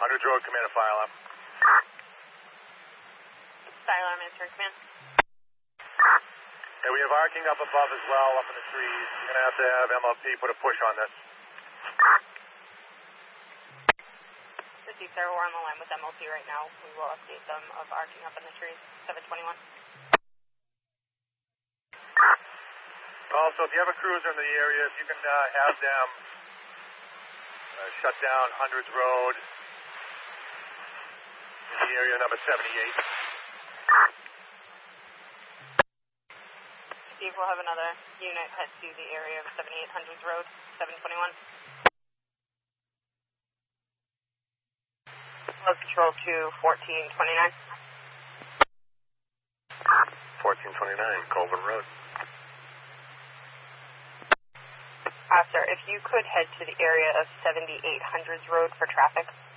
100 Road, command and file up. Skylar, answering command. Hey, we have arcing up above as well, up in the trees. You're going to have MLP put a push on this. Received, sir. We're on the line with MLP right now. We will update them of arcing up in the trees. 721. Also, if you have a cruiser in the area, if you can have them shut down Hundreds Road in the area number 78. Steve, we'll have another unit head to the area of 7800 Road, 721. Load control to 1429. 1429, Colburn Road. Sir, if you could head to the area of 7800 Road for traffic.